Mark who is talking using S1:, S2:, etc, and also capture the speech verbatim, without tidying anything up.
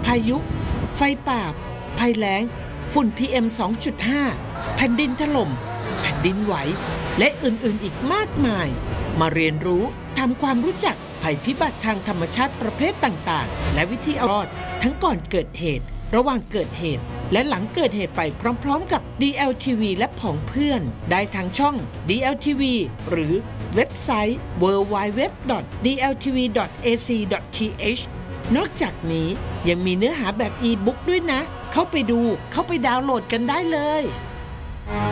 S1: ายุไฟป่าภัยแล้งฝุ่น พี เอ็ม สองจุดห้า แผ่นดินถล่มแผ่นดินไหวและอื่นๆอีกมากมายมาเรียนรู้ทำความรู้จักภัยพิบัติทางธรรมชาติประเภทต่างๆและวิธีเอารอดทั้งก่อนเกิดเหตุระหว่างเกิดเหตุและหลังเกิดเหตุไปพร้อมๆกับ ดี แอล ที วี และผองเพื่อนได้ทางช่อง ดี แอล ที วี หรือเว็บไซต์ ดับเบิลยู ดับเบิลยู ดับเบิลยู ดอท ดี แอล ที วี ดอท เอ ซี ดอท ที เอช นอกจากนี้ยังมีเนื้อหาแบบอีบุ๊กด้วยนะเข้าไปดูเข้าไปดาวน์โหลดกันได้เลย